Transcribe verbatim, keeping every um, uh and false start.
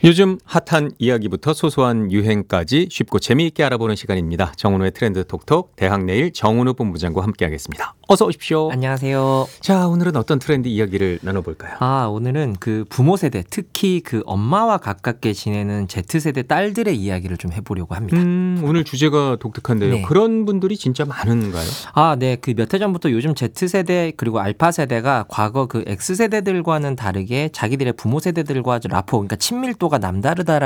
요즘 핫한 이야기부터 소소한 유행까지 쉽고 재미있게 알아보는 시간입니다. 정은우의 트렌드 톡톡 대학내일 정은우 본부장과 함께하겠습니다. 어서 오십시오. 안녕하세요. 자, 오늘은 어떤 트렌드 이야기를 나눠볼까요? 아, 오늘은 그 부모 세대, 특히 그 엄마와 가깝게 지내는 Z세대 딸들의 이야기를 좀 해보려고 합니다. 음, 오늘 주제가 독특한데요. 네. 그런 분들이 진짜 많은가요? 아, 네. 그 몇 해 전부터 요즘 Z세대 그리고 알파 세대가 과거 그 X세대들과는 다르게 자기들의 부모 세대들과 아주 라포, 그러니까 친밀도가 남다르다라는